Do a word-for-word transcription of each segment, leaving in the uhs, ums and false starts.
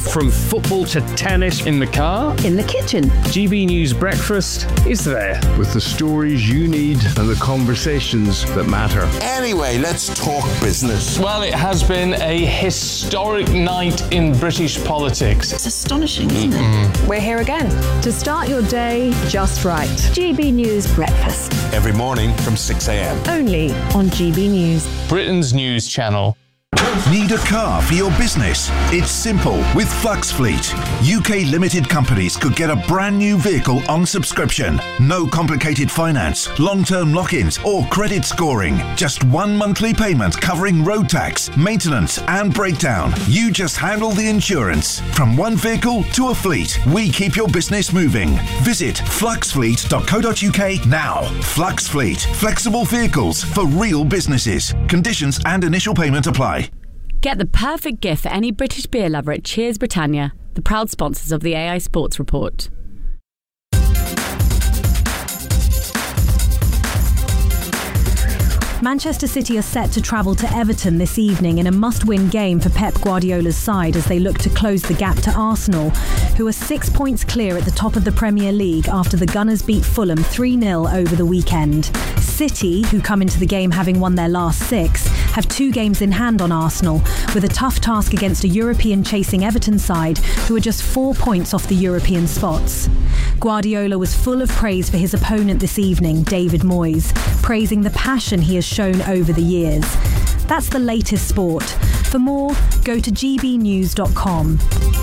From football to tennis. In the car. In the kitchen. G B News Breakfast is there. With the stories you need and the conversations that matter. Anyway, let's talk business. Well, it has been a historic night in British politics. It's astonishing, isn't mm-hmm. it? We're here again. To start your day just right. G B News Breakfast. Every morning from six a.m. Only on G B News. Britain's news channel. Need a car for your business? It's simple with Flux Fleet. U K limited companies could get a brand new vehicle on subscription. No complicated finance, long-term lock-ins or credit scoring. Just one monthly payment covering road tax, maintenance and breakdown. You just handle the insurance. From one vehicle to a fleet, we keep your business moving. Visit flux fleet dot co dot uk now. Flux Fleet. Flexible vehicles for real businesses. Conditions and initial payment apply. Get the perfect gift for any British beer lover at Cheers Britannia, the proud sponsors of the A I Sports Report. Manchester City are set to travel to Everton this evening in a must-win game for Pep Guardiola's side as they look to close the gap to Arsenal, who are six points clear at the top of the Premier League after the Gunners beat Fulham three nil over the weekend. City, who come into the game having won their last six, have two games in hand on Arsenal, with a tough task against a European-chasing Everton side who are just four points off the European spots. Guardiola was full of praise for his opponent this evening, David Moyes, praising the passion he has shown over the years. That's the latest sport. For more, go to g b news dot com.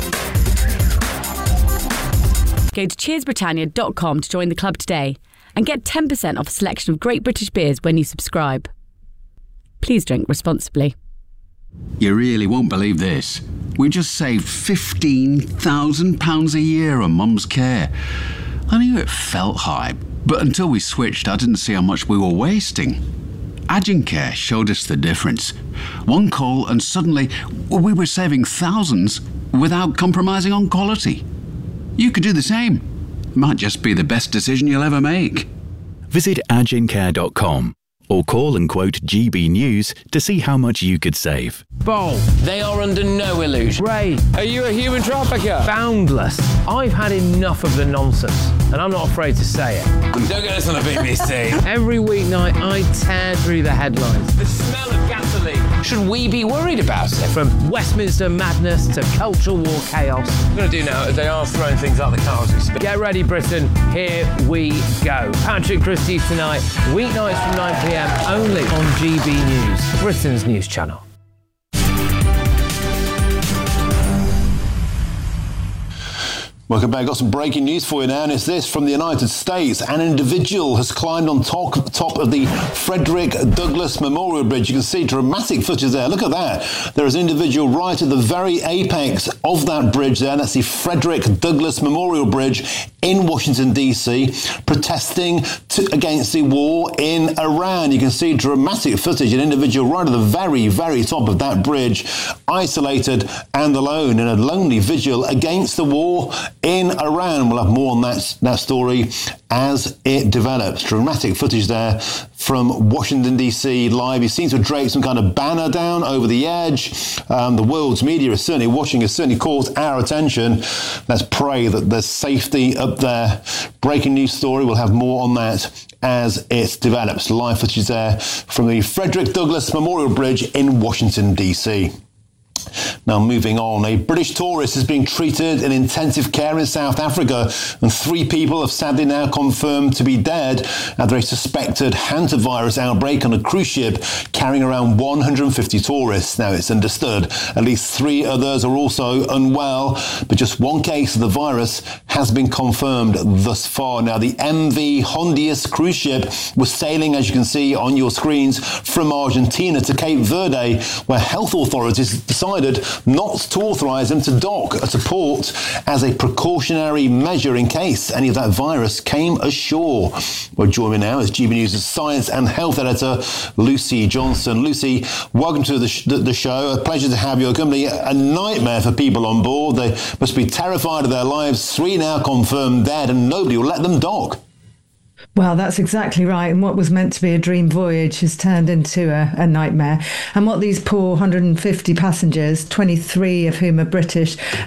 Go to cheers britannia dot com to join the club today and get ten percent off a selection of great British beers when you subscribe. Please drink responsibly. You really won't believe this. We just saved fifteen thousand pounds a year on Mum's care. I knew it felt high, but until we switched, I didn't see how much we were wasting. Agencare showed us the difference. One call and suddenly we were saving thousands without compromising on quality. You could do the same. Might just be the best decision you'll ever make. Visit agencare dot com or call and quote G B News to see how much you could save. Bold. They are under no illusion. Ray. Are you a human trafficker? Boundless. I've had enough of the nonsense, and I'm not afraid to say it. Don't get us on a B B C. Every weeknight, I tear through the headlines. The smell of gasoline. Should we be worried about it? From Westminster madness to cultural war chaos. What we're going to do now is they are throwing things out the car as we speak. Get ready, Britain. Here we go. Patrick Christie's tonight, weeknights from nine p.m. only on G B News, Britain's news channel. Welcome back. Got some breaking news for you now, and it's this from the United States. An individual has climbed on top, top of the Frederick Douglass Memorial Bridge. You can see dramatic footage there. Look at that. There is an individual right at the very apex of that bridge there. That's the Frederick Douglass Memorial Bridge in Washington, D C, protesting to, against the war in Iran. You can see dramatic footage. An individual right at the very, very top of that bridge, isolated and alone in a lonely vigil against the war in Iran. We'll have more on that, that story as it develops. Dramatic footage there from Washington, D C live. He seems to have draped some kind of banner down over the edge. Um, the world's media is certainly watching, has certainly caught our attention. Let's pray that there's safety up there. Breaking news story. We'll have more on that as it develops. Live footage there from the Frederick Douglass Memorial Bridge in Washington, D C. Now, moving on, a British tourist is being treated in intensive care in South Africa, and three people have sadly now confirmed to be dead after a suspected hantavirus outbreak on a cruise ship carrying around one hundred fifty tourists. Now, it's understood at least three others are also unwell, but just one case of the virus has been confirmed thus far. Now, the M V Hondius cruise ship was sailing, as you can see on your screens, from Argentina to Cape Verde, where health authorities decided not to authorise them to dock at a port as a precautionary measure in case any of that virus came ashore. Well, join me now is G B News' Science and Health Editor, Lucy Johnson. Lucy, welcome to the, sh- the show. A pleasure to have your company. A nightmare for people on board. They must be terrified of their lives. Three now confirmed dead, and nobody will let them dock. Well, that's exactly right. And what was meant to be a dream voyage has turned into a, a nightmare. And what these poor one hundred fifty passengers, twenty-three of whom are British,